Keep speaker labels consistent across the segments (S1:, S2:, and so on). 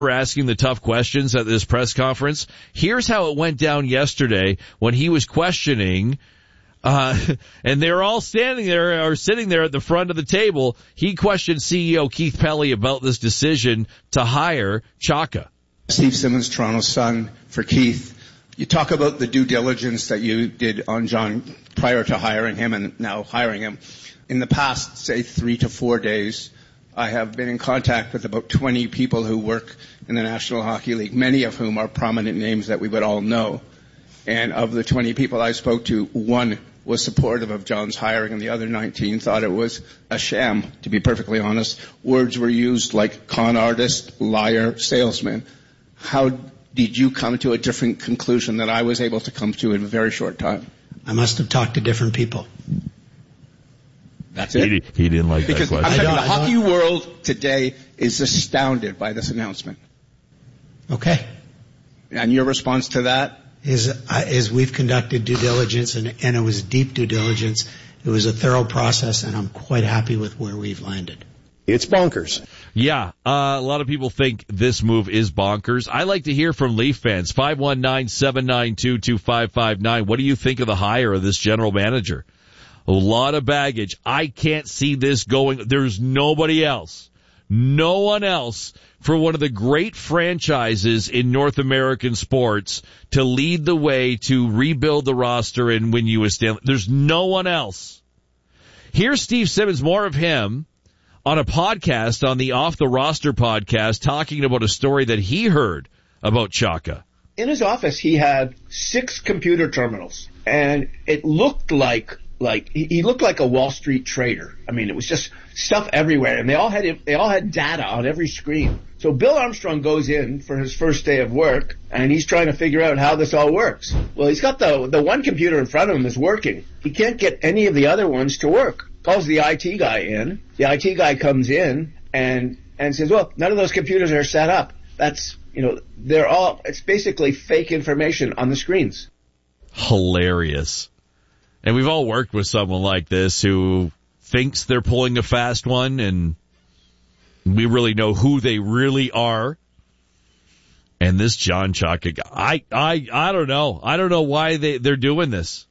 S1: for asking the tough questions at this press conference. Here's how it went down yesterday when he was questioning, and they're all standing there or sitting there at the front of the table. He questioned CEO Keith Pelley about this decision to hire Chaka.
S2: Steve Simmons, Toronto Sun, for Keith. You talk about the due diligence that you did on John prior to hiring him and now hiring him. In the past, say, 3 to 4 days, I have been in contact with about 20 people who work in the National Hockey League, many of whom are prominent names that we would all know. And of the 20 people I spoke to, one was supportive of John's hiring and the other 19 thought it was a sham, to be perfectly honest. Words were used like con artist, liar, salesman. How did you come to a different conclusion that I was able to come to in a very short time?
S3: I must have talked to different people.
S2: That's it?
S1: He didn't like
S2: because
S1: that question.
S2: I'm telling you, the hockey world today is astounded by this announcement.
S3: Okay.
S2: And your response to that?
S3: Is we've conducted due diligence, and it was deep due diligence. It was a thorough process, and I'm quite happy with where we've landed.
S4: It's bonkers.
S1: Yeah, a lot of people think this move is bonkers. I like to hear from Leaf fans. 519-792-2559. What do you think of the hire of this general manager? A lot of baggage. I can't see this going. There's nobody else. No one else for one of the great franchises in North American sports to lead the way to rebuild the roster and win you a Stanley. There's no one else. Here's Steve Simmons, more of him, on a podcast, on the Off the Roster podcast, talking about a story that he heard about Chaka.
S5: In his office, he had 6 computer terminals, and it looked like he looked like a Wall Street trader. I mean, it was just stuff everywhere, and they all had data on every screen. So Bill Armstrong goes in for his first day of work, and he's trying to figure out how this all works. Well, he's got the one computer in front of him is working. He can't get any of the other ones to work. Calls the IT guy in. The IT guy comes in and says, well, none of those computers are set up. That's, it's basically fake information on the screens.
S1: Hilarious. And we've all worked with someone like this who thinks they're pulling a fast one, and we really know who they really are. And this John Chaka guy, I don't know. I don't know why they're doing this.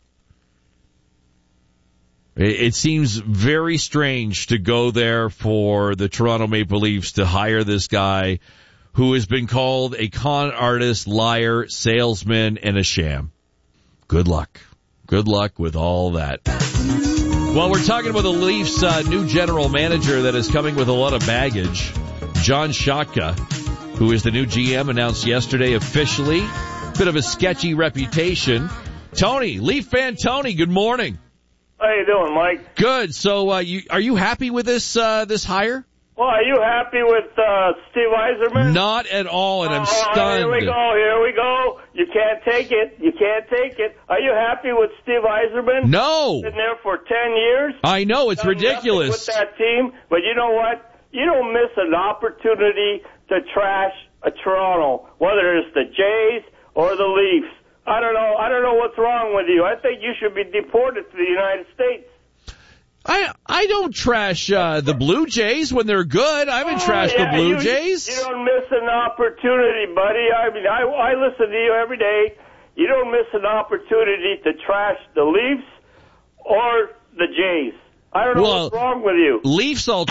S1: It seems very strange to go there for the Toronto Maple Leafs to hire this guy who has been called a con artist, liar, salesman, and a sham. Good luck. Good luck with all that. Well, we're talking about the Leafs' new general manager that is coming with a lot of baggage. John Chaka, who is the new GM, announced yesterday officially. Bit of a sketchy reputation. Tony, Leaf fan Tony, good morning.
S6: How you doing, Mike?
S1: Good. So, are you happy with this hire?
S6: Well, are you happy with Steve Yzerman?
S1: Not at all, and I'm stunned.
S6: Here we go. You can't take it. Are you happy with Steve Yzerman?
S1: No.
S6: Been there for 10 years.
S1: I know, it's ridiculous.
S6: With that team, but you know what? You don't miss an opportunity to trash a Toronto, whether it's the Jays or the Leafs. I don't know what's wrong with you. I think you should be deported to the United States.
S1: I don't trash the Blue Jays when they're good. I haven't trashed the Blue Jays.
S6: You don't miss an opportunity, buddy. I mean, I listen to you every day. You don't miss an opportunity to trash the Leafs or the Jays. I don't know what's wrong with you.
S1: Leafs all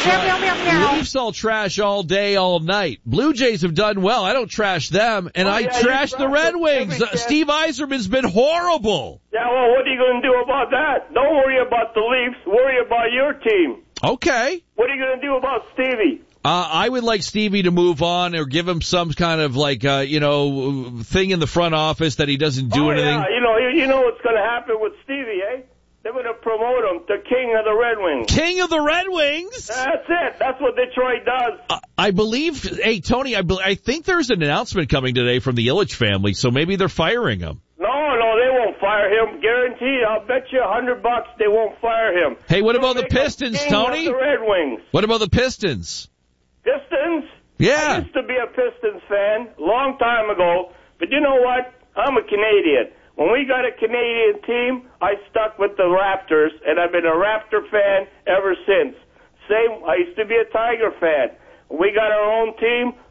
S1: trash all day, all night. Blue Jays have done well. I don't trash them, and I trash the Red Wings. Steve Yzerman's been horrible.
S6: Yeah, well, what are you going to do about that? Don't worry about the Leafs. Worry about your team.
S1: Okay.
S6: What are you going to do about Stevie?
S1: I would like Stevie to move on or give him some kind of thing in the front office that he doesn't do anything.
S6: Yeah, you know what's going to happen with Stevie, eh? They're going to promote him to King of the Red Wings.
S1: King of the Red Wings?
S6: That's it. That's what Detroit does.
S1: I believe, hey, Tony, I think there's an announcement coming today from the Ilitch family, so maybe they're firing him.
S6: No, they won't fire him. Guaranteed. I'll bet you $100 they won't fire him.
S1: Hey, what about the Pistons, Tony?
S6: King of the Red Wings.
S1: What about the Pistons?
S6: Pistons?
S1: Yeah.
S6: I used to be a Pistons fan a long time ago, but you know what? I'm a Canadian. When we got a Canadian team, I stuck with the Raptors, and I've been a Raptor fan ever since. I used to be a Tiger fan. When we got our own team,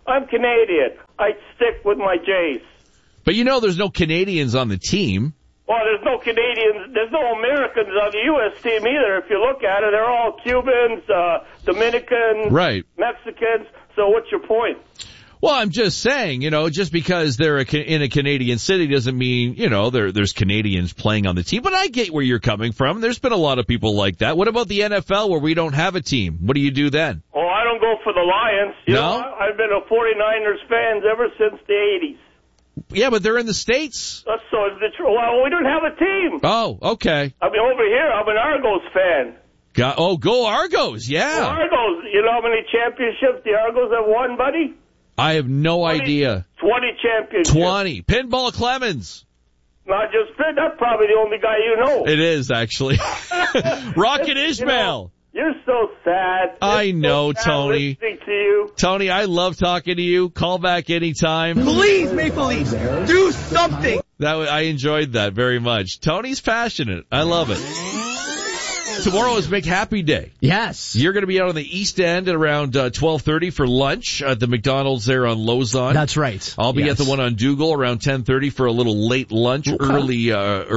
S6: I'm Canadian. I'd stick with my Jays.
S1: But there's no Canadians on the team.
S6: Well, there's no Canadians, there's no Americans on the U.S. team either. If you look at it, they're all Cubans, Dominicans,
S1: right,
S6: Mexicans. So what's your point?
S1: Well, I'm just saying, just because they're in a Canadian city doesn't mean, there's Canadians playing on the team. But I get where you're coming from. There's been a lot of people like that. What about the NFL where we don't have a team? What do you do then?
S6: Oh, I don't go for the Lions. I've been a 49ers fan ever since the 80s.
S1: Yeah, but they're in the States.
S6: So is the truth. Well, we don't have a team.
S1: Oh, okay.
S6: I mean, over here, I'm an Argos fan.
S1: Go Argos, yeah.
S6: Well, Argos, you know how many championships the Argos have won, buddy?
S1: I have no idea.
S6: 20 championships.
S1: 20. Pinball Clemens.
S6: Not just Finn, that's probably the only guy you know.
S1: It is, actually. Rocket Ismail.
S6: You're so sad.
S1: I know, Tony.
S6: Listening to you.
S1: Tony, I love talking to you. Call back anytime.
S4: Please, Maple Leafs, do something.
S1: I enjoyed that very much. Tony's passionate. I love it. Tomorrow is Make Happy Day.
S4: Yes.
S1: You're going to be out on the East End at around 12:30 for lunch at the McDonald's there on Lausanne.
S4: That's right.
S1: I'll be at the one on Dougal around 10:30 for a little late lunch, early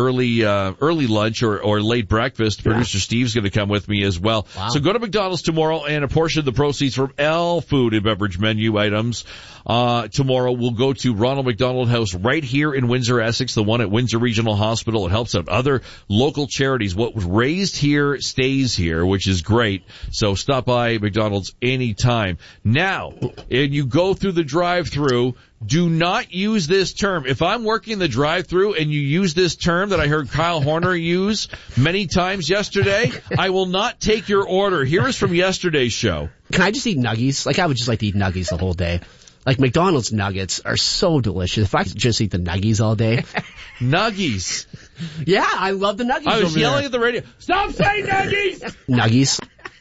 S1: lunch or late breakfast. Yeah. Producer Steve's going to come with me as well. Wow. So go to McDonald's tomorrow, and a portion of the proceeds from L food and beverage menu items tomorrow will go to Ronald McDonald House right here in Windsor, Essex, the one at Windsor Regional Hospital. It helps out other local charities. What was raised here stays here, which is great. So stop by McDonald's anytime. Now, and you go through the drive-through, do not use this term. If I'm working the drive-through and you use this term that I heard Kyle Horner use many times yesterday, I will not take your order. Here is from yesterday's show.
S4: Can I just eat nuggies? I would just like to eat nuggies the whole day. McDonald's nuggets are so delicious. If I could just eat the nuggies all day.
S1: Nuggies.
S4: Yeah, I love the nuggies.
S1: I was yelling at the radio. Stop saying nuggies!
S4: Nuggies.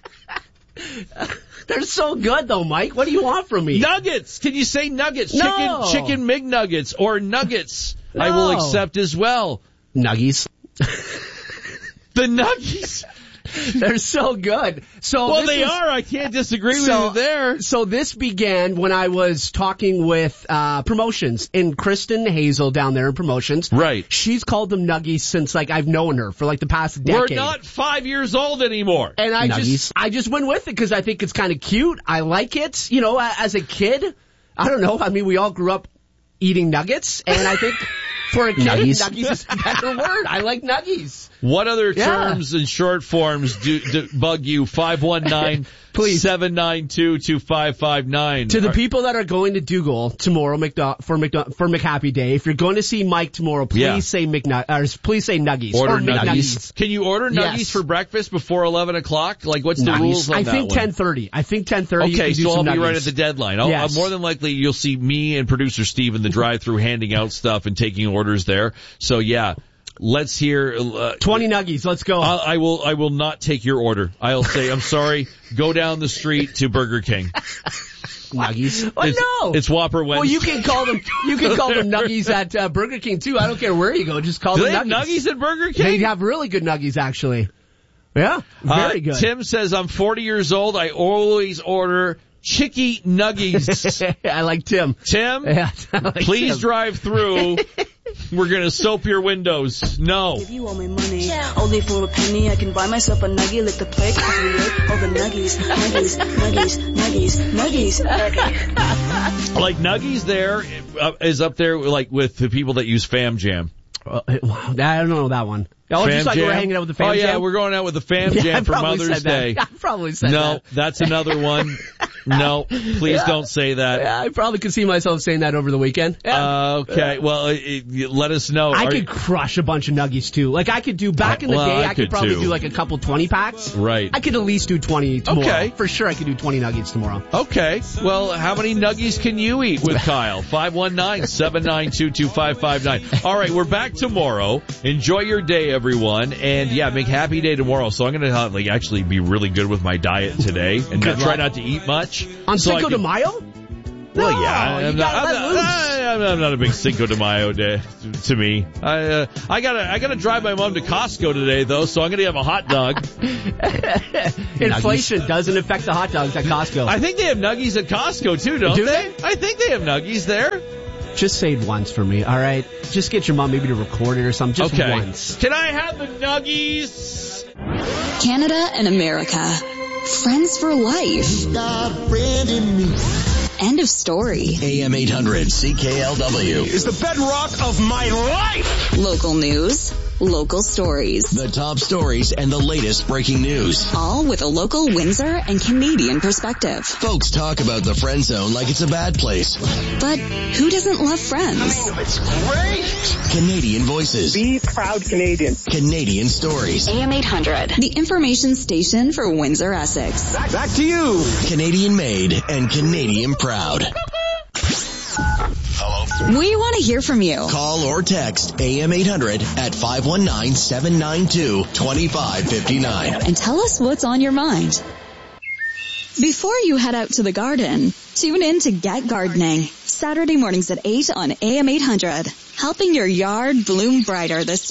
S4: They're so good though, Mike. What do you want from me?
S1: Nuggets. Can you say nuggets?
S4: No.
S1: Chicken McNuggets or nuggets. No. I will accept as well.
S4: Nuggies.
S1: The nuggies.
S4: They're so good. So
S1: they are. I can't disagree with you there.
S4: So this began when I was talking with promotions and Kristen Hazel down there in promotions.
S1: Right.
S4: She's called them nuggies since I've known her for the past decade.
S1: We're not 5 years old anymore.
S4: And I just went with it because I think it's kind of cute. I like it. As a kid, I don't know. I mean, we all grew up eating nuggets, and I think for a kid, nuggies is a better word. I like nuggies.
S1: What other terms and short forms do bug you? 519-792-2559.
S4: To the people that are going to Dougal tomorrow for McHappy Day, if you're going to see Mike tomorrow, please say please say nuggies.
S1: Order nuggies. Can you order nuggies for breakfast before 11 o'clock? What's the rules on that one?
S4: I think 10:30. I think 10:30.
S1: Okay, so I'll be
S4: nuggies.
S1: right at the deadline.
S4: Yes.
S1: More than likely, you'll see me and producer Steve in the drive-thru handing out stuff and taking orders there. So yeah. Let's hear
S4: 20 nuggies. Let's go.
S1: I will not take your order. I'll say I'm sorry. Go down the street to Burger King.
S4: Nuggies.
S1: No. It's Whopper Wednesday.
S4: Well, you can call them nuggies at Burger King too. I don't care where you go. Just call them nuggies.
S1: Do they have nuggies at Burger King?
S4: They have really good nuggies actually. Yeah. Very good.
S1: Tim says I'm 40 years old. I always order Chicky Nuggies.
S4: I like Tim.
S1: Tim, please drive through. We're going to soap your windows. No.
S7: Give you all my money. Yeah. Only for a penny I can buy myself a nuggie, lick the plate, all the nuggies.
S1: Like Nuggies there is up there with the people that use Fam Jam.
S4: I don't know that one. Oh,
S1: Fam
S4: just
S1: Jam?
S4: we're hanging out with the Fam Jam?
S1: Oh, yeah, we're going out with the Fam Jam for Mother's Day.
S4: I probably said that.
S1: No, that's another one. No, please don't say that.
S4: Yeah, I probably could see myself saying that over the weekend. Yeah.
S1: Okay, well, let us know.
S4: I could crush a bunch of nuggies, too. I could do, back in the day, I could probably do a couple 20 packs.
S1: Right.
S4: I could at least do 20 tomorrow.
S1: Okay.
S4: For sure, I could do 20 nuggets tomorrow.
S1: Okay. Well, how many nuggies can you eat with Kyle? 519-792-2559. All right, we're back tomorrow. Enjoy your day, everyone. And yeah, make Happy Day tomorrow. So I'm going to actually be really good with my diet today and try not to eat much.
S4: On Cinco de Mayo?
S1: Well, yeah. I'm not a big Cinco de Mayo day to me. I gotta drive my mom to Costco today though, so I'm gonna have a hot dog.
S4: Inflation doesn't affect the hot dogs at Costco.
S1: I think they have nuggies at Costco too, don't they? I think they have nuggies there.
S4: Just say it once for me, all right? Just get your mom maybe to record it or something. Just
S1: okay.
S4: Once.
S1: Can I have the nuggies?
S8: Canada and America. Friends for life. End of story.
S9: AM 800 CKLW
S10: is the bedrock of my life.
S8: Local news, local stories.
S9: The top stories and the latest breaking news.
S8: All with a local Windsor and Canadian perspective.
S9: Folks talk about the friend zone like it's a bad place.
S8: But who doesn't love friends?
S10: It's great.
S9: Canadian voices.
S11: Be proud Canadian.
S9: Canadian stories.
S8: AM 800. The information station for Windsor, Essex.
S10: Back to you.
S9: Canadian made and Canadian proud.
S8: Hello. We want to hear from you.
S9: Call or text AM 800 at 519-792-2559.
S8: And tell us what's on your mind. Before you head out to the garden, tune in to Get Gardening. Saturday mornings at 8 on AM 800. Helping your yard bloom brighter this